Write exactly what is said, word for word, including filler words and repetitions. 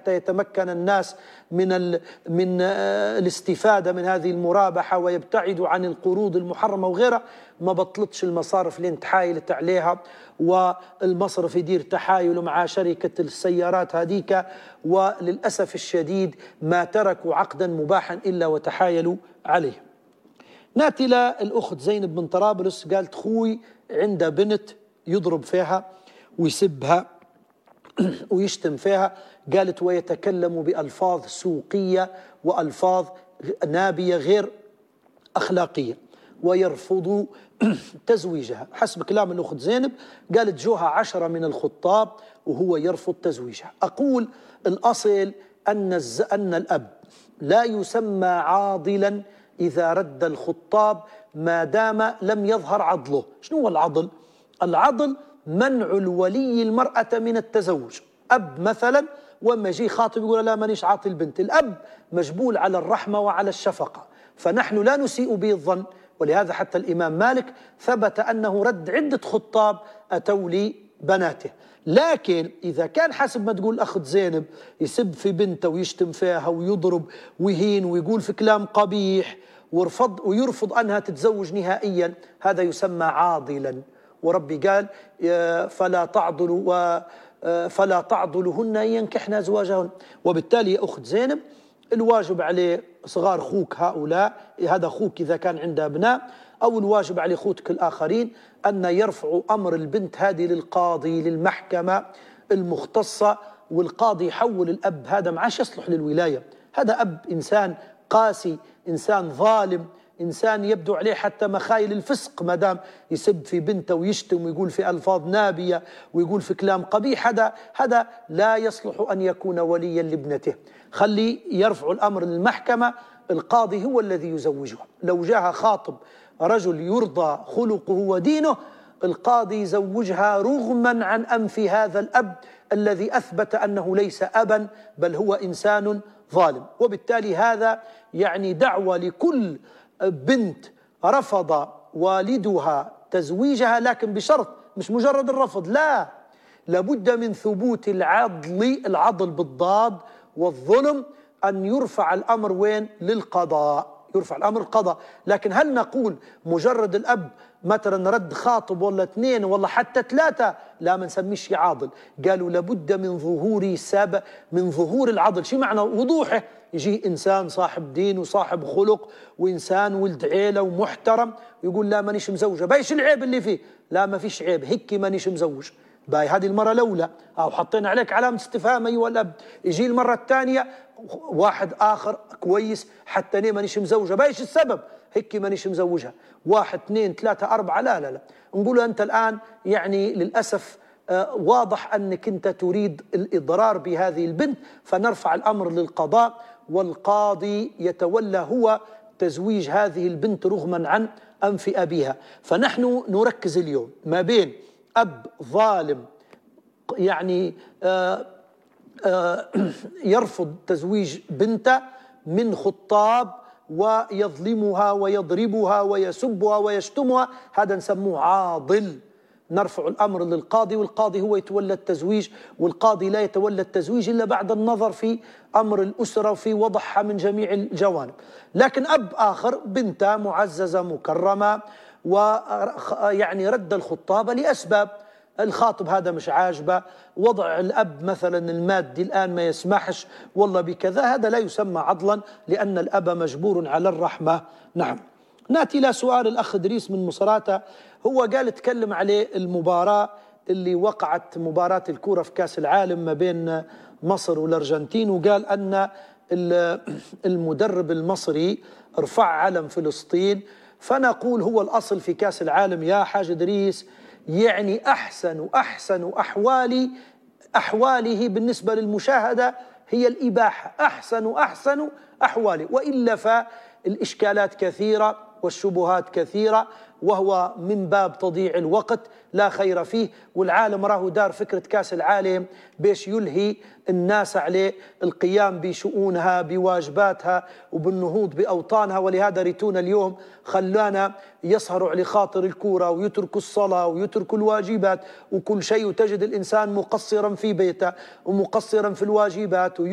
حتى يتمكن الناس من ال من الاستفادة من هذه المرابحة ويبتعدوا عن القروض المحرمة وغيرها، ما بطلتش المصارف اللي تحايلت عليها، والمصرف يدير تحايل مع شركة السيارات هذيك، وللأسف الشديد ما تركوا عقدا مباحا إلا وتحايلوا عليه. ناتي للأخت زينب من طرابلس، قالت خوي عنده بنت يضرب فيها ويسبها ويشتم فيها، قالت ويتكلم بألفاظ سوقية وألفاظ نابية غير أخلاقية ويرفض تزويجها. حسب كلام الأخت زينب قالت جوها عشرة من الخطاب وهو يرفض تزويجها. أقول الأصل أن, الز... أن الأب لا يسمى عاضلا إذا رد الخطاب ما دام لم يظهر عضله. شنو هو العضل؟ العضل منع الولي المرأة من التزوج. أب مثلا وما يجي خاطب يقول لا مانيش عاطي البنت، الأب مجبول على الرحمة وعلى الشفقة، فنحن لا نسيء به الظن. ولهذا حتى الإمام مالك ثبت أنه رد عدة خطاب أتوا لبناته. لكن إذا كان حسب ما تقول الأخت زينب يسب في بنته ويشتم فيها ويضرب ويهين ويقول في كلام قبيح ويرفض, ويرفض أنها تتزوج نهائيا، هذا يسمى عاضلا. وربي قال فلا تعضلوا فلا تعضلهن ينكحن أزواجهن. وبالتالي يا أخت زينب الواجب عليه صغار خوك هؤلاء، هذا خوك إذا كان عنده أبناء، أو الواجب على خوتك الآخرين أن يرفعوا أمر البنت هذه للقاضي للمحكمة المختصة، والقاضي يحول الأب هذا ما عادش يصلح للولاية. هذا أب إنسان قاسي، إنسان ظالم، إنسان يبدو عليه حتى مخايل الفسق ما دام يسب في بنته ويشتم ويقول في ألفاظ نابية ويقول في كلام قبيح. هذا هذا لا يصلح أن يكون وليا لابنته. خلي يرفع الأمر للمحكمة، القاضي هو الذي يزوجها. لو جاء خاطب رجل يرضى خلقه ودينه، القاضي يزوجها رغما عن أنف هذا الأب الذي أثبت أنه ليس أبا بل هو إنسان ظالم. وبالتالي هذا يعني دعوة لكل بنت رفض والدها تزويجها، لكن بشرط، مش مجرد الرفض، لا، لابد من ثبوت العضل، العضل بالضاد والظلم، أن يرفع الأمر وين؟ للقضاء، يرفع الأمر القضاء. لكن هل نقول مجرد الأب مثلا رد خاطب ولا اثنين ولا حتى ثلاثة لا ما نسميش عاضل؟ قالوا لابد من ظهور سبب، من ظهور العضل. شو معنى وضوحه؟ يجي إنسان صاحب دين وصاحب خلق وإنسان ولد عيلة ومحترم ويقول لا مانيش مزوجة، بايش العيب اللي فيه؟ لا ما فيش عيب، هيك مانيش مزوج. باي هذه المرة الأولى أو حطينا عليك علامة استفهام أيها الأب. يجي المرة الثانية واحد آخر كويس حتى ليه مانيش مزوجة، بايش السبب؟ هيك مانيش مزوجها. واحد اثنين ثلاثة أربعة، لا لا لا نقول أنت الآن يعني للأسف آه واضح أنك أنت تريد الإضرار بهذه البنت، فنرفع الأمر للقضاء والقاضي يتولى هو تزويج هذه البنت رغما عن أنف أبيها. فنحن نركز اليوم ما بين أب ظالم يعني آه آه يرفض تزويج بنته من خطاب ويظلمها ويضربها ويسبها ويشتمها، هذا نسموه عاضل. نرفع الأمر للقاضي والقاضي هو يتولى التزويج، والقاضي لا يتولى التزويج إلا بعد النظر في أمر الأسرة وفي وضعها من جميع الجوانب. لكن أب آخر بنته معززة مكرمة ويعني رد الخطاب لأسباب، الخاطب هذا مش عاجبه، وضع الأب مثلا المادي الآن ما يسمحش والله بكذا، هذا لا يسمى عضلا لأن الأب مجبور على الرحمة. نعم. نأتي إلى سؤال الأخ إدريس من مصراتة، هو قال تكلم عليه المباراة اللي وقعت، مباراة الكرة في كأس العالم ما بين مصر والأرجنتين، وقال أن المدرب المصري رفع علم فلسطين. فنقول هو الأصل في كأس العالم يا حاج إدريس يعني أحسن أحسن أحوالي أحواله بالنسبة للمشاهدة هي الإباحة، أحسن أحسن أحوالي، وإلا فالإشكالات كثيرة والشبهات كثيرة، وهو من باب تضييع الوقت لا خير فيه. والعالم راه دار فكرة كاس العالم باش يلهي الناس عليه القيام بشؤونها بواجباتها وبالنهوض بأوطانها. ولهذا ريتونا اليوم خلانا يسهروا على خاطر الكورة ويتركوا الصلاة ويتركوا الواجبات وكل شيء، وتجد الإنسان مقصرا في بيته ومقصرا في الواجبات.